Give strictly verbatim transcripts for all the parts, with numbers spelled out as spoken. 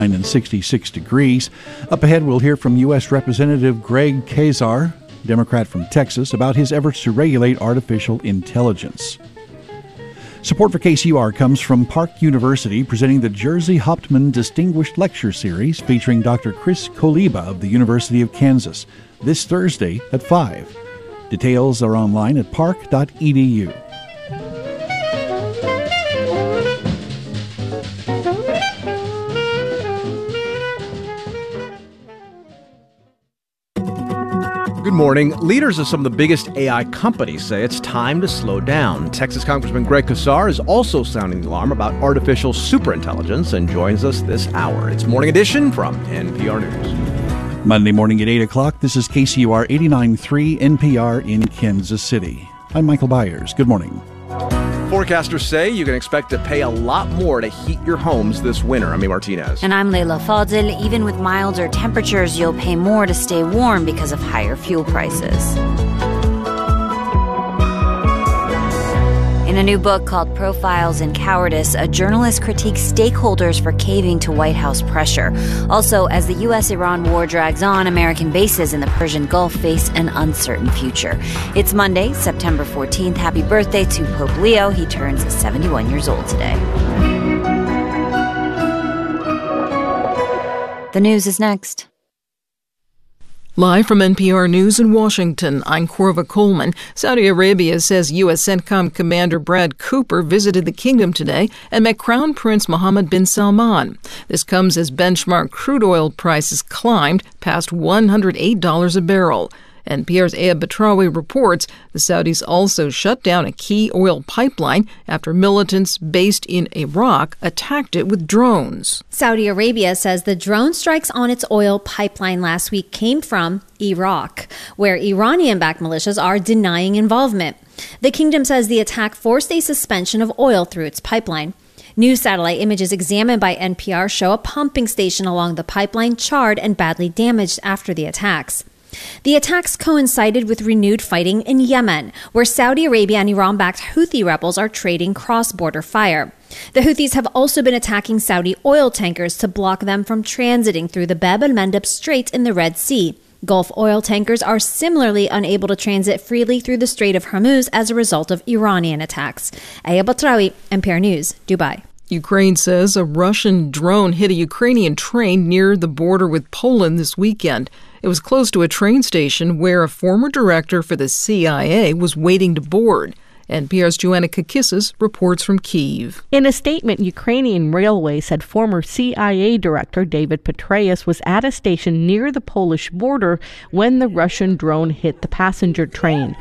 and sixty-six degrees. Up ahead, we'll hear from U S Representative Greg Casar, Democrat from Texas, about his efforts to regulate artificial intelligence. Support for K C U R comes from Park University, presenting the Jerzy Hauptman Distinguished Lecture Series featuring Doctor Chris Koliba of the University of Kansas, this Thursday at five. Details are online at park dot e d u. Good morning. Leaders of some of the biggest A I companies say it's time to slow down. Texas Congressman Greg Casar is also sounding the alarm about artificial superintelligence and joins us this hour. It's Morning Edition from N P R News. Monday morning at eight o'clock, this is K C U R eighty-nine point three N P R in Kansas City. I'm Michael Byers. Good morning. Forecasters say you can expect to pay a lot more to heat your homes this winter. I'm Amy Martinez. And I'm Leila Fadil. Even with milder temperatures, you'll pay more to stay warm because of higher fuel prices. In a new book called Profiles in Cowardice, a journalist critiques stakeholders for caving to White House pressure. Also, as the U S Iran war drags on, American bases in the Persian Gulf face an uncertain future. It's Monday, September fourteenth. Happy birthday to Pope Leo. He turns seventy-one years old today. The news is next. Live from N P R News in Washington, I'm Corva Coleman. Saudi Arabia says U S CENTCOM Commander Brad Cooper visited the kingdom today and met Crown Prince Mohammed bin Salman. This comes as benchmark crude oil prices climbed past one hundred eight dollars a barrel. N P R's Aya Batrawi reports the Saudis also shut down a key oil pipeline after militants based in Iraq attacked it with drones. Saudi Arabia says the drone strikes on its oil pipeline last week came from Iraq, where Iranian-backed militias are denying involvement. The kingdom says the attack forced a suspension of oil through its pipeline. New satellite images examined by N P R show a pumping station along the pipeline charred and badly damaged after the attacks. The attacks coincided with renewed fighting in Yemen, where Saudi Arabia and Iran-backed Houthi rebels are trading cross-border fire. The Houthis have also been attacking Saudi oil tankers to block them from transiting through the Bab el-Mandeb Strait in the Red Sea. Gulf oil tankers are similarly unable to transit freely through the Strait of Hormuz as a result of Iranian attacks. Aya Batrawi, N P R News, Dubai. Ukraine says a Russian drone hit a Ukrainian train near the border with Poland this weekend. It was close to a train station where a former director for the C I A was waiting to board. N P R's Joanna Kakissis reports from Kyiv. In a statement, Ukrainian Railway said former C I A director David Petraeus was at a station near the Polish border when the Russian drone hit the passenger train.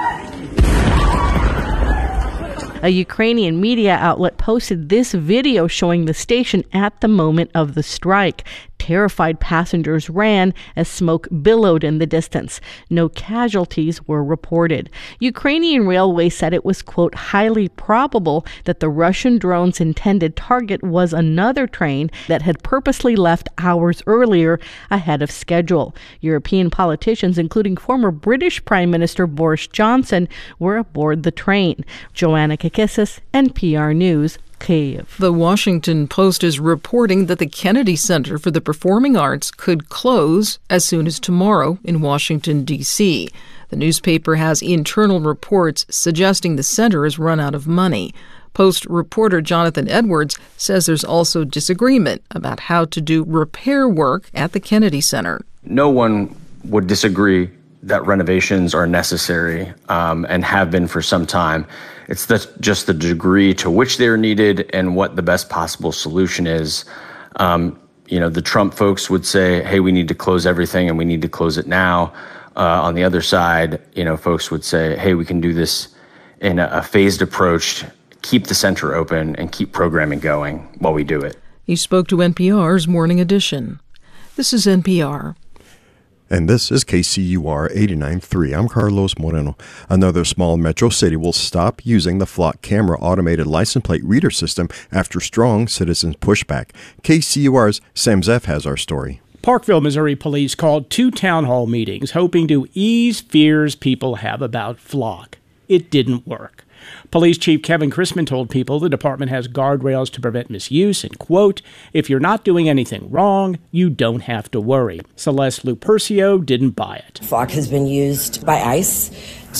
A Ukrainian media outlet posted this video showing the station at the moment of the strike. Terrified passengers ran as smoke billowed in the distance. No casualties were reported. Ukrainian Railway said it was, quote, highly probable that the Russian drone's intended target was another train that had purposely left hours earlier ahead of schedule. European politicians, including former British Prime Minister Boris Johnson, were aboard the train. Joanna Kakissis, N P R News, Kyiv. The Washington Post is reporting that the Kennedy Center for the Performing Arts could close as soon as tomorrow in Washington, D C. The newspaper has internal reports suggesting the center has run out of money. Post reporter Jonathan Edwards says there's also disagreement about how to do repair work at the Kennedy Center. No one would disagree that renovations are necessary um, and have been for some time. It's the, just the degree to which they're needed and what the best possible solution is. Um, you know, the Trump folks would say, hey, we need to close everything and we need to close it now. Uh, on the other side, you know, folks would say, hey, we can do this in a, a phased approach, keep the center open and keep programming going while we do it. He spoke to N P R's Morning Edition. This is N P R. And this is K C U R eighty-nine point three. I'm Carlos Moreno. Another small metro city will stop using the Flock camera automated license plate reader system after strong citizens pushback. K C U R's Sam Zeff has our story. Parkville, Missouri police called two town hall meetings hoping to ease fears people have about Flock. It didn't work. Police Chief Kevin Chrisman told people the department has guardrails to prevent misuse and, quote, if you're not doing anything wrong, you don't have to worry. Celeste Lupercio didn't buy it. F O C has been used by ICE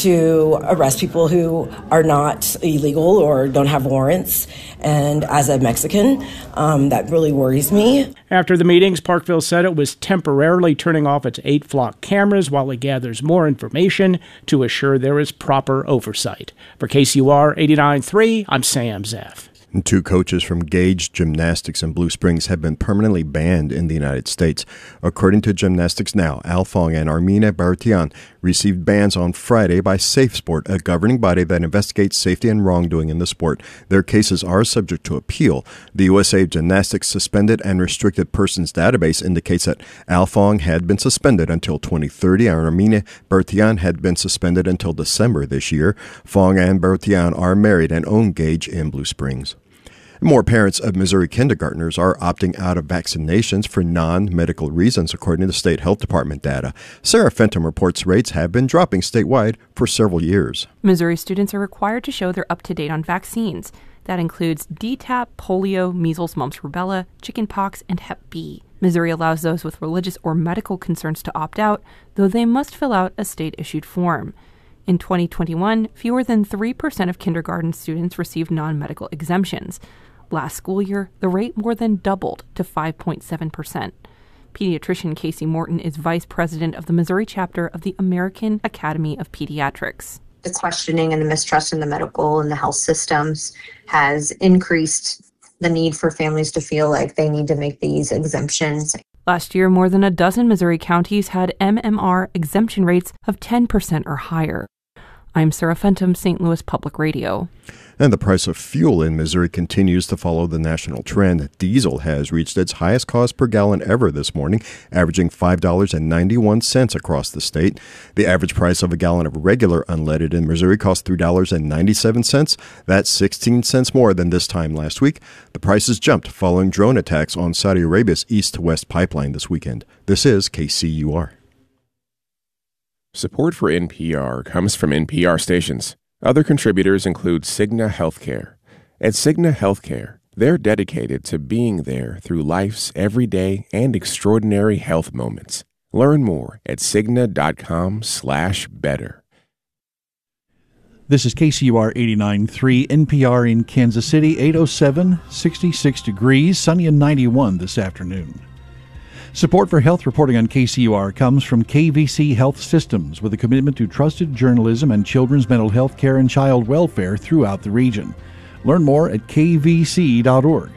to arrest people who are not illegal or don't have warrants. And as a Mexican, um, that really worries me. After the meetings, Parkville said it was temporarily turning off its eight flock cameras while it gathers more information to assure there is proper oversight. For K C U R eighty-nine point three, I'm Sam Zeff. And two coaches from Gage Gymnastics in Blue Springs have been permanently banned in the United States. According to Gymnastics Now, Al Fong and Armina Bartian received bans on Friday by Safe Sport, a governing body that investigates safety and wrongdoing in the sport. Their cases are subject to appeal. The U S A Gymnastics Suspended and Restricted Persons Database indicates that Al Fong had been suspended until twenty thirty, and Armina Bartian had been suspended until December this year. Fong and Bartian are married and own Gage in Blue Springs. More parents of Missouri kindergartners are opting out of vaccinations for non-medical reasons, according to state health department data. Sarah Fenton reports rates have been dropping statewide for several years. Missouri students are required to show they're up to date on vaccines. That includes D TAP, polio, measles, mumps, rubella, chickenpox, and Hep B. Missouri allows those with religious or medical concerns to opt out, though they must fill out a state-issued form. In twenty twenty-one, fewer than three percent of kindergarten students received non-medical exemptions. Last school year, the rate more than doubled to five point seven percent. Pediatrician Casey Morton is vice president of the Missouri chapter of the American Academy of Pediatrics. The questioning and the mistrust in the medical and the health systems has increased the need for families to feel like they need to make these exemptions. Last year, more than a dozen Missouri counties had M M R exemption rates of ten percent or higher. I'm Sarah Fenton, Saint Louis Public Radio. And the price of fuel in Missouri continues to follow the national trend. Diesel has reached its highest cost per gallon ever this morning, averaging five dollars and ninety-one cents across the state. The average price of a gallon of regular unleaded in Missouri cost three dollars and ninety-seven cents. That's sixteen cents more than this time last week. The prices jumped following drone attacks on Saudi Arabia's east-to-west pipeline this weekend. This is K C U R. Support for N P R comes from N P R stations. Other contributors include Cigna Healthcare. At Cigna Healthcare, they're dedicated to being there through life's everyday and extraordinary health moments. Learn more at Cigna.com slash better. This is K C U R eighty-nine point three, N P R in Kansas City, eight oh seven, sixty-six degrees, sunny and ninety-one this afternoon. Support for health reporting on K C U R comes from K V C Health Systems, with a commitment to trusted journalism and children's mental health care and child welfare throughout the region. Learn more at k v c dot org.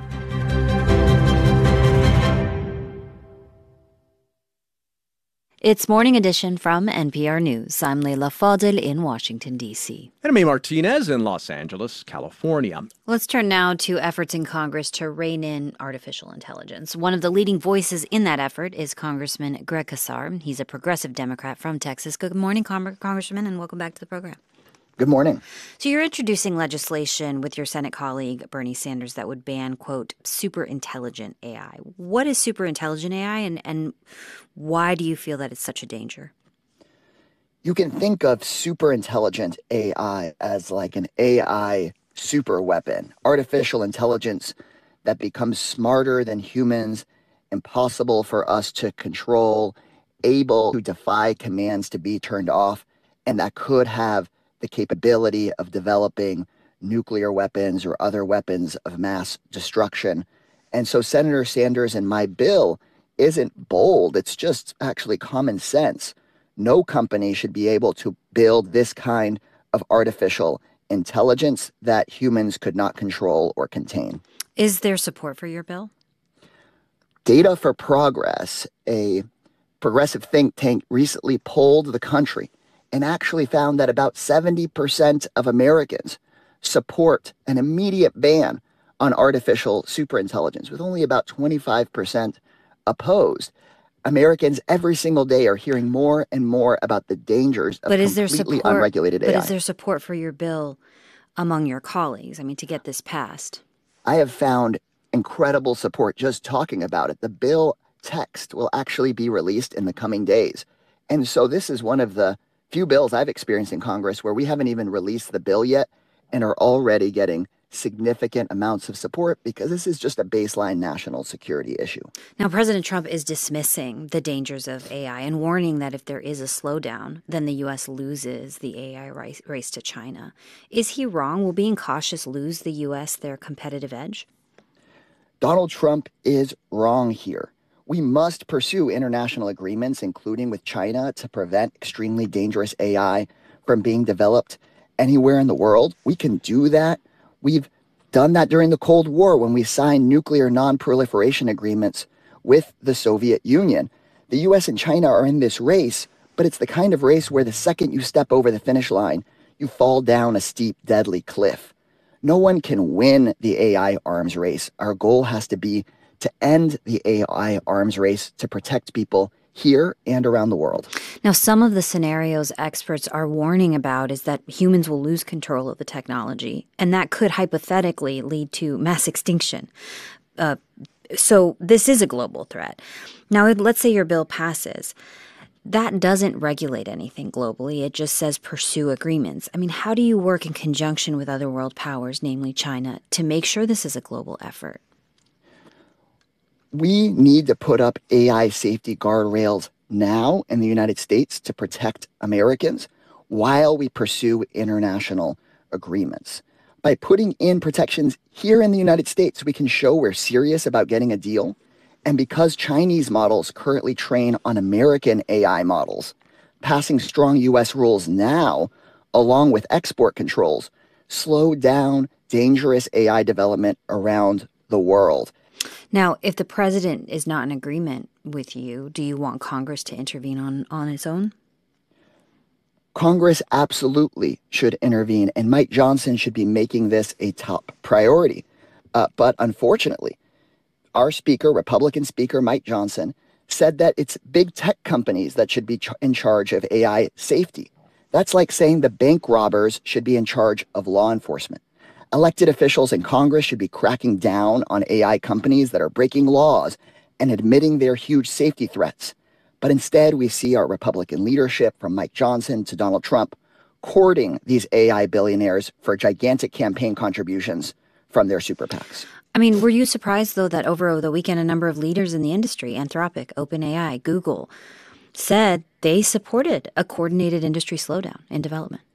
It's Morning Edition from N P R News. I'm Leila Fadel in Washington, D C. And I'm Amy Martinez in Los Angeles, California. Let's turn now to efforts in Congress to rein in artificial intelligence. One of the leading voices in that effort is Congressman Greg Casar. He's a progressive Democrat from Texas. Good morning, Con- Congressman, and welcome back to the program. Good morning. So you're introducing legislation with your Senate colleague, Bernie Sanders, that would ban, quote, super intelligent A I. What is super intelligent A I, and, and why do you feel that it's such a danger? You can think of super intelligent A I as like an A I super weapon, artificial intelligence that becomes smarter than humans, impossible for us to control, able to defy commands to be turned off, and that could have the capability of developing nuclear weapons or other weapons of mass destruction. And so Senator Sanders and my bill isn't bold. It's just actually common sense. No company should be able to build this kind of artificial intelligence that humans could not control or contain. Is there support for your bill? Data for Progress, a progressive think tank, recently polled the country and actually found that about seventy percent of Americans support an immediate ban on artificial superintelligence, with only about twenty-five percent opposed. Americans every single day are hearing more and more about the dangers of but is completely there support, unregulated but A I. But is there support for your bill among your colleagues, I mean, to get this passed? I have found incredible support just talking about it. The bill text will actually be released in the coming days. And so this is one of the few bills I've experienced in Congress where we haven't even released the bill yet and are already getting significant amounts of support because this is just a baseline national security issue. Now, President Trump is dismissing the dangers of A I and warning that if there is a slowdown, then the U S loses the A I race, race to China. Is he wrong? Will being cautious lose the U S their competitive edge? Donald Trump is wrong here. We must pursue international agreements, including with China, to prevent extremely dangerous A I from being developed anywhere in the world. We can do that. We've done that during the Cold War when we signed nuclear non-proliferation agreements with the Soviet Union. The U S and China are in this race, but it's the kind of race where the second you step over the finish line, you fall down a steep, deadly cliff. No one can win the A I arms race. Our goal has to be to end the A I arms race to protect people here and around the world. Now, some of the scenarios experts are warning about is that humans will lose control of the technology, and that could hypothetically lead to mass extinction. Uh, so this is a global threat. Now, let's say your bill passes. That doesn't regulate anything globally. It just says pursue agreements. I mean, how do you work in conjunction with other world powers, namely China, to make sure this is a global effort? We need to put up A I safety guardrails now in the United States to protect Americans while we pursue international agreements. By putting in protections here in the United States, we can show we're serious about getting a deal. And because Chinese models currently train on American A I models, passing strong U S rules now, along with export controls, slow down dangerous A I development around the world. Now, if the president is not in agreement with you, do you want Congress to intervene on, on its own? Congress absolutely should intervene, and Mike Johnson should be making this a top priority. Uh, but unfortunately, our speaker, Republican Speaker Mike Johnson, said that it's big tech companies that should be ch- in charge of A I safety. That's like saying the bank robbers should be in charge of law enforcement. Elected officials in Congress should be cracking down on A I companies that are breaking laws and admitting their huge safety threats. But instead, we see our Republican leadership, from Mike Johnson to Donald Trump, courting these A I billionaires for gigantic campaign contributions from their super PACs. I mean, were you surprised, though, that over the weekend, a number of leaders in the industry, Anthropic, OpenAI, Google, said they supported a coordinated industry slowdown in development?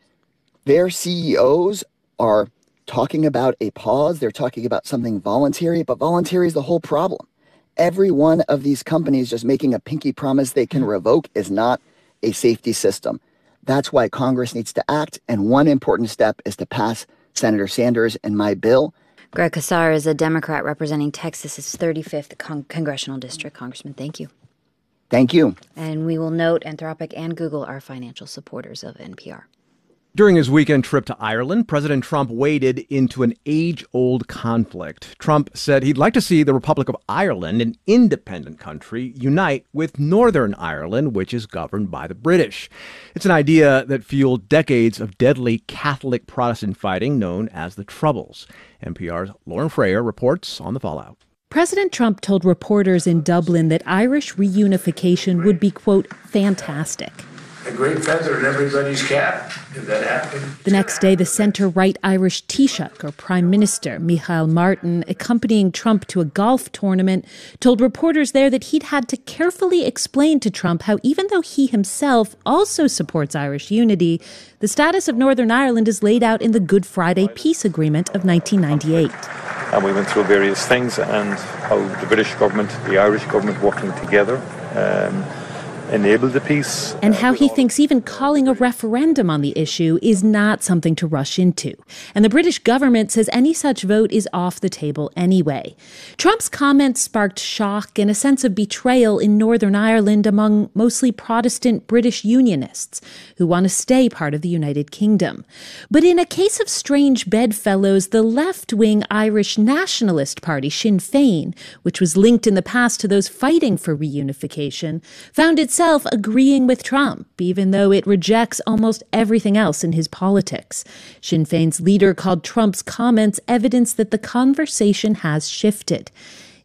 Their C E Os are talking about a pause. They're talking about something voluntary, but voluntary is the whole problem. Every one of these companies just making a pinky promise they can revoke is not a safety system. That's why Congress needs to act, and one important step is to pass Senator Sanders and my bill. Greg Casar is a Democrat representing Texas's thirty-fifth con- congressional district. Congressman, thank you. Thank you. And we will note Anthropic and Google are financial supporters of N P R. During his weekend trip to Ireland, President Trump waded into an age-old conflict. Trump said he'd like to see the Republic of Ireland, an independent country, unite with Northern Ireland, which is governed by the British. It's an idea that fueled decades of deadly Catholic Protestant fighting known as the Troubles. N P R's Lauren Frayer reports on the fallout. President Trump told reporters in Dublin that Irish reunification would be, quote, fantastic. A great feather in everybody's cap if that happened. The next day, the centre-right Irish Taoiseach, or Prime Minister, Micheál Martin, accompanying Trump to a golf tournament, told reporters there that he'd had to carefully explain to Trump how even though he himself also supports Irish unity, the status of Northern Ireland is laid out in the Good Friday Peace Agreement of nineteen ninety-eight. And we went through various things and how the British government, the Irish government working together, um, enable the peace. And how he thinks even calling a referendum on the issue is not something to rush into. And the British government says any such vote is off the table anyway. Trump's comments sparked shock and a sense of betrayal in Northern Ireland among mostly Protestant British Unionists who want to stay part of the United Kingdom. But in a case of strange bedfellows, the left-wing Irish Nationalist Party, Sinn Féin, which was linked in the past to those fighting for reunification, found itself agreeing with Trump, even though it rejects almost everything else in his politics. Sinn Féin's leader called Trump's comments evidence that the conversation has shifted.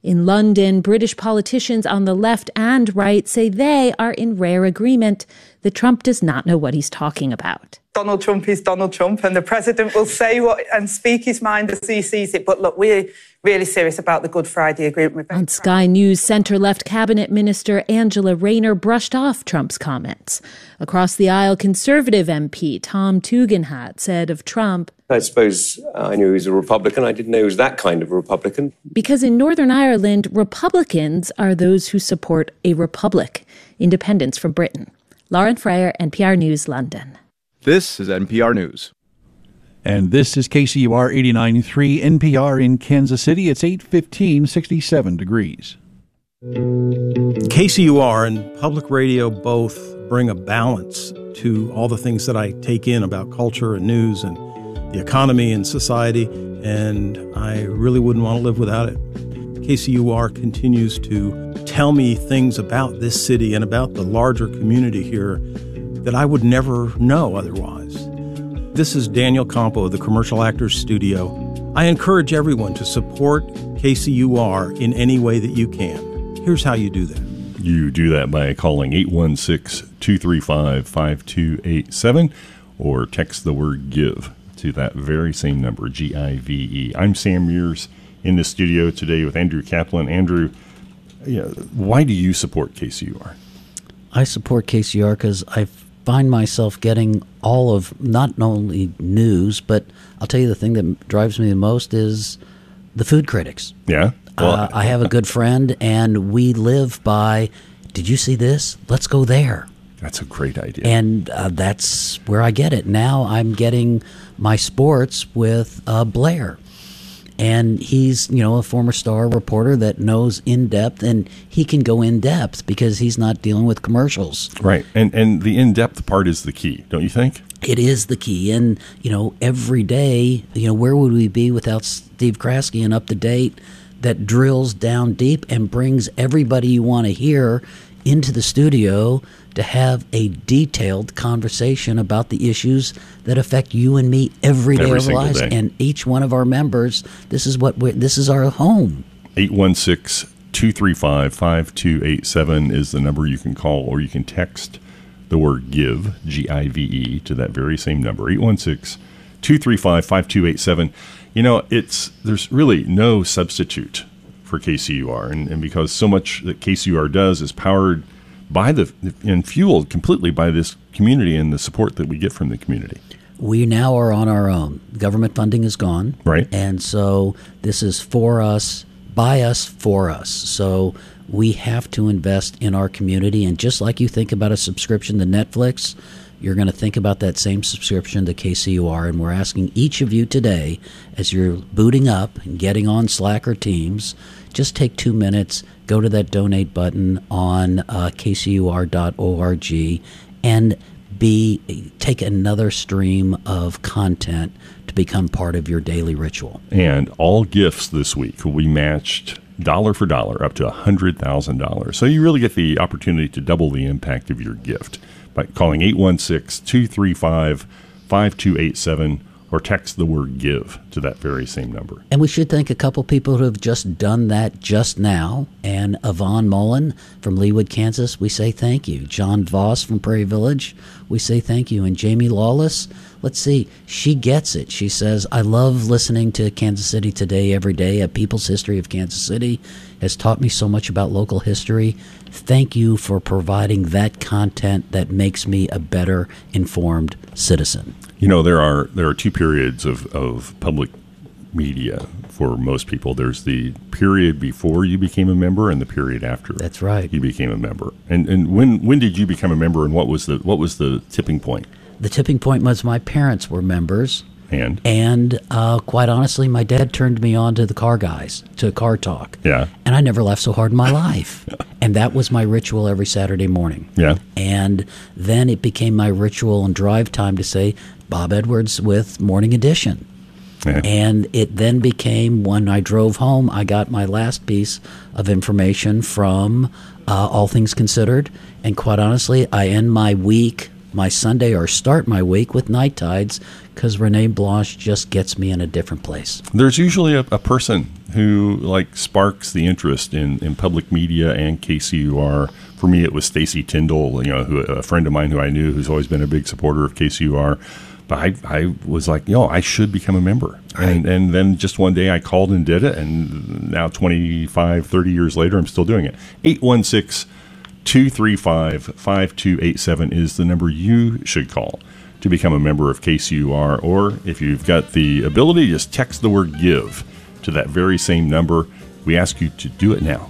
In London, British politicians on the left and right say they are in rare agreement that Trump does not know what he's talking about. Donald Trump is Donald Trump, and the president will say what and speak his mind as he sees it. But look, we're really serious about the Good Friday Agreement. On Sky News, center-left cabinet minister Angela Rayner brushed off Trump's comments. Across the aisle, conservative M P Tom Tugendhat said of Trump, I suppose I knew he was a Republican. I didn't know he was that kind of a Republican. Because in Northern Ireland, Republicans are those who support a republic, independence from Britain. Lauren Freyer, N P R News, London. This is N P R News. And this is K C U R eighty-nine point three N P R in Kansas City. It's eight fifteen, sixty-seven degrees. K C U R and public radio both bring a balance to all the things that I take in about culture and news and the economy and society, and I really wouldn't want to live without it. K C U R continues to tell me things about this city and about the larger community here that I would never know otherwise. This is Daniel Campo of the Commercial Actors Studio. I encourage everyone to support K C U R in any way that you can. Here's how you do that. You do that by calling eight one six, two three five, five two eight seven or text the word GIVE to that very same number, G I V E. I'm Sam Mears in the studio today with Andrew Kaplan. Andrew, yeah, why do you support K C U R? I support K C U R because I find myself getting all of not only news, but I'll tell you the thing that drives me the most is the food critics. Yeah? Well, uh, I have a good friend, and we live by, did you see this? Let's go there. That's a great idea. And uh, that's where I get it. Now I'm getting my sports with uh, Blair. And he's, you know, a former star reporter that knows in-depth, and he can go in-depth because he's not dealing with commercials. Right. And and the in-depth part is the key, don't you think? It is the key. And, you know, every day, you know, where would we be without Steve Kraske and Up to Date that drills down deep and brings everybody you want to hear into the studio to have a detailed conversation about the issues that affect you and me every day every of our lives. Day. And each one of our members, this is what we're, this is our home. eight one six, two three five, five two eight seven is the number you can call, or you can text the word GIVE, G I V E, to that very same number, eight one six, two three five, five two eight seven. You know, it's there's really no substitute for K C U R, and, and because so much that K C U R does is powered by the and fueled completely by this community and the support that we get from the community. We now are on our own. Government funding is gone. Right. And so this is for us, by us, for us. So we have to invest in our community. And just like you think about a subscription to Netflix, you're going to think about that same subscription to K C U R. And we're asking each of you today, as you're booting up and getting on Slack or Teams, just take two minutes, go to that donate button on uh, K C U R dot org and be take another stream of content to become part of your daily ritual. And all gifts this week will be matched dollar for dollar up to one hundred thousand dollars. So you really get the opportunity to double the impact of your gift by calling eight one six, two three five, five two eight seven or text the word GIVE to that very same number. And we should thank a couple people who have just done that just now. And Yvonne Mullen from Leawood, Kansas, we say thank you. John Voss from Prairie Village, we say thank you. And Jamie Lawless, let's see, she gets it. She says, I love listening to Kansas City Today every day. A People's History of Kansas City has taught me so much about local history. Thank you for providing that content that makes me a better informed citizen. You know, there are there are two periods of, of public media for most people. There's the period before you became a member and the period after. That's right. You became a member. And and when when did you become a member, and what was the what was the tipping point? The tipping point was my parents were members. And? And uh, quite honestly, my dad turned me on to the car guys, to Car Talk. Yeah. And I never laughed so hard in my life. And that was my ritual every Saturday morning. Yeah. And then it became my ritual and drive time to say, Bob Edwards with Morning Edition. Yeah. And it then became, when I drove home, I got my last piece of information from uh, All Things Considered. And quite honestly, I end my week my Sunday or start my week with Night Tides, because Renee Blanche just gets me in a different place. There's usually a, a person who like sparks the interest in, in public media and K C U R. For me, it was Stacy Tyndall, you know, who, a friend of mine who I knew who's always been a big supporter of K C U R. But I, I was like, yo, I should become a member. Right. And, and then just one day I called and did it. And now twenty-five, thirty years later, I'm still doing it. eight one six, two three five, five two eight seven is the number you should call to become a member of K C U R. Or if you've got the ability, just text the word GIVE to that very same number. We ask you to do it now.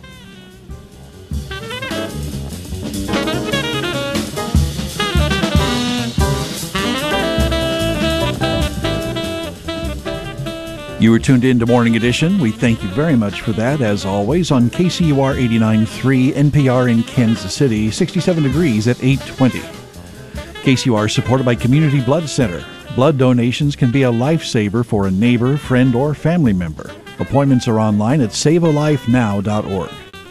You were tuned in to Morning Edition. We thank you very much for that, as always, on K C U R eighty-nine point three, N P R in Kansas City, sixty-seven degrees at eight twenty. K C U R is supported by Community Blood Center. Blood donations can be a lifesaver for a neighbor, friend, or family member. Appointments are online at save a life now dot org.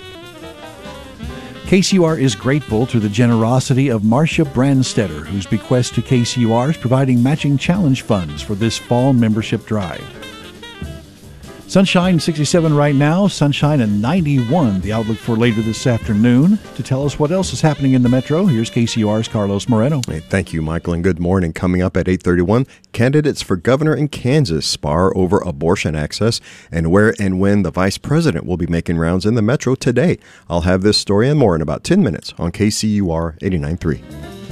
K C U R is grateful to the generosity of Marcia Brandstetter, whose bequest to K C U R is providing matching challenge funds for this fall membership drive. Sunshine sixty-seven right now, sunshine and ninety-one the outlook for later this afternoon. To tell us what else is happening in the metro, here's K C U R's Carlos Moreno. Hey, thank you, Michael, and good morning. Coming up at eight thirty-one, candidates for governor in Kansas spar over abortion access and where and when the vice president will be making rounds in the metro today. I'll have this story and more in about ten minutes on K C U R eighty-nine point three.